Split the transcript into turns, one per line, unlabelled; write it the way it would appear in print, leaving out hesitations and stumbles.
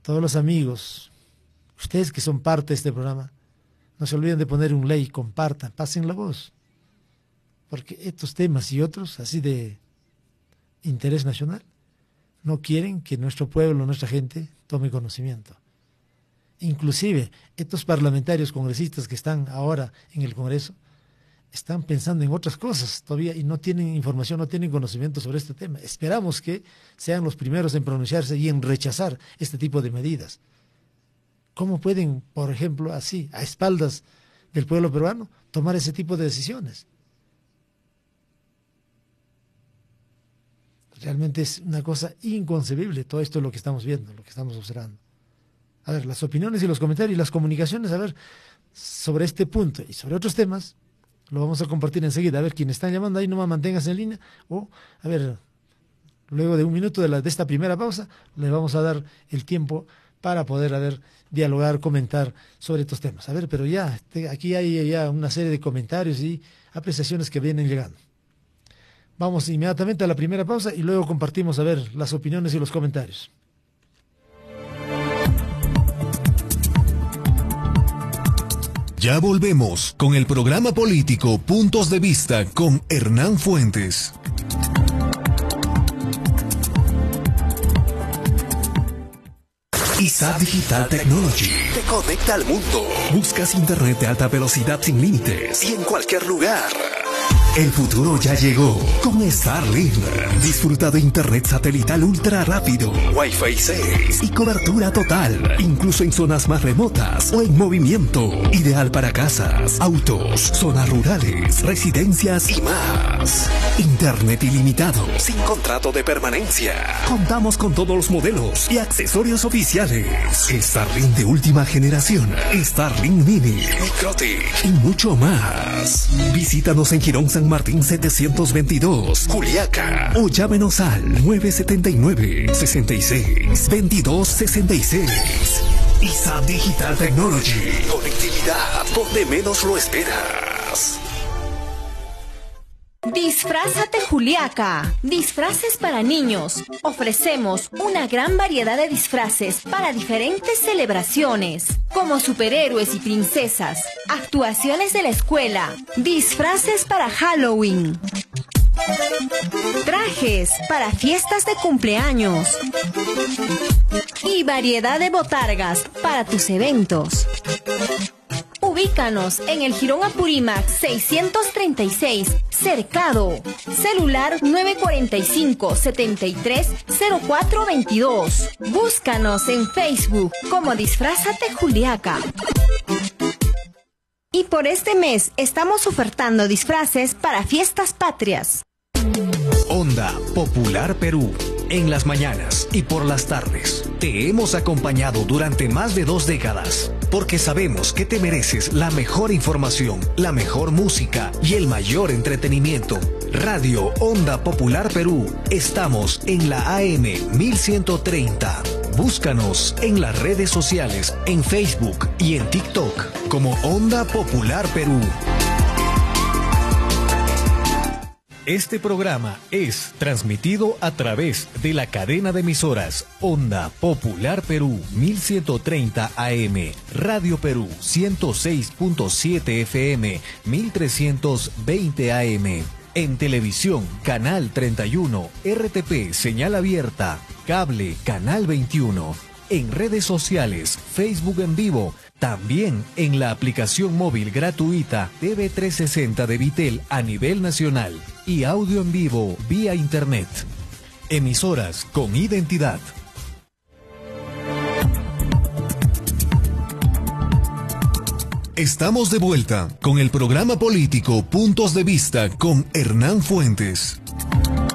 todos los amigos, ustedes que son parte de este programa, no se olviden de poner un like, compartan, pasen la voz. Porque estos temas y otros, así de interés nacional, no quieren que nuestro pueblo, nuestra gente, tome conocimiento. Inclusive, estos parlamentarios congresistas que están ahora en el Congreso, están pensando en otras cosas todavía y no tienen información, no tienen conocimiento sobre este tema. Esperamos que sean los primeros en pronunciarse y en rechazar este tipo de medidas. ¿Cómo pueden, por ejemplo, así, a espaldas del pueblo peruano, tomar ese tipo de decisiones? Realmente es una cosa inconcebible todo esto es lo que estamos viendo, lo que estamos observando. A ver, las opiniones y los comentarios y las comunicaciones, a ver, sobre este punto y sobre otros temas, lo vamos a compartir enseguida. A ver, quienes están llamando ahí, nomás manténganse en línea. O, a ver, luego de un minuto de esta primera pausa, le vamos a dar el tiempo para poder, a ver, dialogar, comentar sobre estos temas. A ver, pero ya, aquí hay ya una serie de comentarios y apreciaciones que vienen llegando. Vamos inmediatamente a la primera pausa y luego compartimos, a ver, las opiniones y los comentarios.
Ya volvemos con el programa político Puntos de Vista con Hernán Fuentes. ISAT Digital Technology te conecta al mundo. Buscas internet de alta velocidad sin límites y en cualquier lugar. El futuro ya llegó con Starlink. Disfruta de internet satelital ultra rápido, Wi-Fi 6 y cobertura total, incluso en zonas más remotas o en movimiento. Ideal para casas, autos, zonas rurales, residencias y más. Internet ilimitado, sin contrato de permanencia. Contamos con todos los modelos y accesorios oficiales. Starlink de última generación, Starlink Mini, Microtik y mucho más. Visítanos en Girón San Martín 722, Juliaca, o llámenos al 979-66-2266. ISAT Digital Technology. Conectividad donde menos lo esperas.
Disfrázate Juliaca. Disfraces para niños. Ofrecemos una gran variedad de disfraces para diferentes celebraciones, como superhéroes y princesas, actuaciones de la escuela, disfraces para Halloween, trajes para fiestas de cumpleaños y variedad de botargas para tus eventos. Ubícanos en el Jirón Apurímac 636, Cercado. Celular 945-730422. Búscanos en Facebook como Disfrázate Juliaca. Y por este mes estamos ofertando disfraces para fiestas patrias.
Onda Popular Perú. En las mañanas y por las tardes. Te hemos acompañado durante más de 2 décadas. Porque sabemos que te mereces la mejor información, la mejor música y el mayor entretenimiento. Radio Onda Popular Perú. Estamos en la AM 1130. Búscanos en las redes sociales, en Facebook y en TikTok como Onda Popular Perú. Este programa es transmitido a través de la cadena de emisoras Onda Popular Perú 1130 AM, Radio Perú 106.7 FM 1320 AM. En televisión, Canal 31, RTP, señal abierta, cable, Canal 21. En redes sociales, Facebook en vivo, también en la aplicación móvil gratuita TV360 de Vitel a nivel nacional y audio en vivo vía internet. Emisoras con identidad. Estamos de vuelta con el programa político Puntos de Vista con Hernán Fuentes.